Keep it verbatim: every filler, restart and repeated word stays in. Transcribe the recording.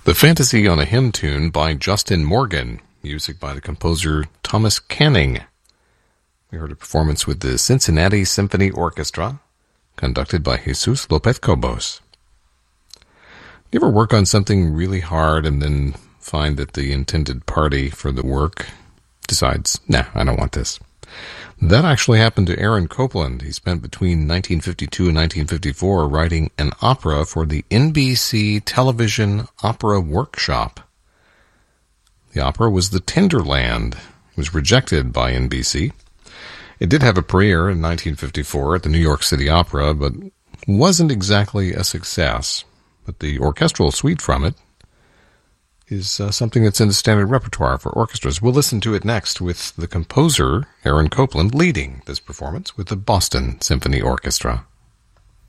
The Fantasy on a Hymn Tune by Justin Morgan. Music by the composer Thomas Canning. We heard a performance with the Cincinnati Symphony Orchestra, conducted by Jesus Lopez Cobos. You ever work on something really hard and then find that the intended party for the work decides, nah, I don't want this? That actually happened to Aaron Copland. He spent between nineteen fifty-two and nineteen fifty-four writing an opera for the N B C Television Opera Workshop. The opera was The Tenderland. It was rejected by N B C. It did have a premiere in nineteen fifty-four at the New York City Opera, but wasn't exactly a success. But the orchestral suite from it is uh, something that's in the standard repertoire for orchestras. We'll listen to it next with the composer, Aaron Copland, leading this performance with the Boston Symphony Orchestra.